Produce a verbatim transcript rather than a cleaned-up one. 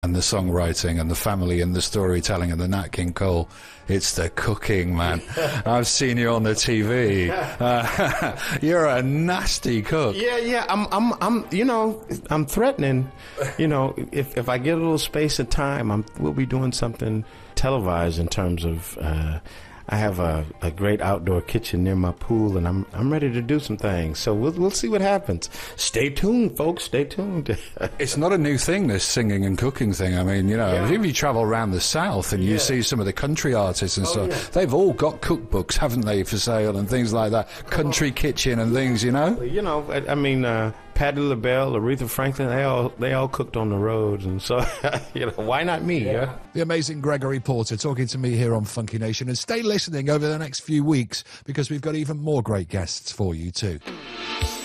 and the songwriting and the family and the storytelling and the Nat King Cole. It's the cooking, man. I've seen you on the T V. Uh, you're a nasty cook. Yeah, yeah. I'm, I'm, I'm. You know, I'm threatening. You know, if if I get a little space and time, I'm. We'll be doing something televised in terms of. Uh, I have a, a great outdoor kitchen near my pool, and I'm I'm ready to do some things. So we'll we'll see what happens. Stay tuned, folks. Stay tuned. It's not a new thing, this singing and cooking thing. I mean, you know, Yeah. if you travel around the South and you Yeah. see some of the country artists and Oh, stuff, yeah. they've all got cookbooks, haven't they, for sale and things like that. Country kitchen and things, you know. You know, I, I mean, uh, Patti LaBelle, Aretha Franklin, they all they all cooked on the road, and so you know, why not me? Yeah. The amazing Gregory Porter talking to me here on Funky Nation. And stay listening over the next few weeks because we've got even more great guests for you too.